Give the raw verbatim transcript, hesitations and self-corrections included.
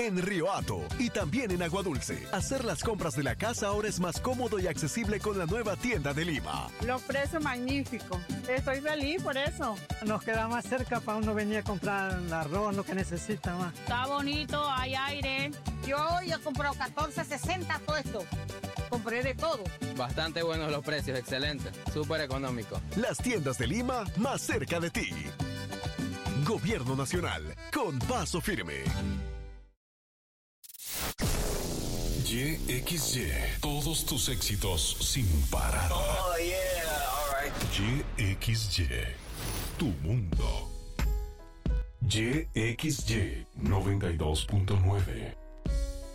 en Río Hato y también en Agua Dulce. Hacer las compras de la casa ahora es más cómodo y accesible con la nueva tienda de Lima. Los precios magníficos. Estoy feliz por eso. Nos queda más cerca para uno venir a comprar el arroz, lo que necesita más. Está bonito, hay aire. Yo hoy he comprado catorce sesenta todo esto. Compré de todo. Bastante buenos los precios, excelente, súper económico. Las tiendas de Lima más cerca de ti. Gobierno Nacional, con paso firme. Y X Y, todos tus éxitos sin parar. Oh, yeah, all right. Y X Y, tu mundo. Y X Y noventa y dos punto nueve.